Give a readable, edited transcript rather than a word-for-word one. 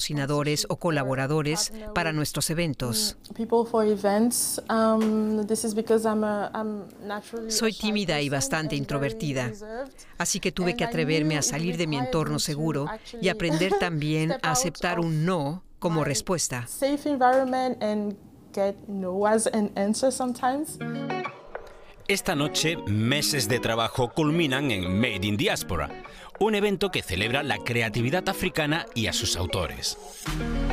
patrocinadores o colaboradores para nuestros eventos. Soy tímida y bastante introvertida, así que tuve que atreverme a salir de mi entorno seguro y aprender también a aceptar un no como respuesta. Esta noche, meses de trabajo culminan en Made in Diaspora, un evento que celebra la creatividad africana y a sus autores.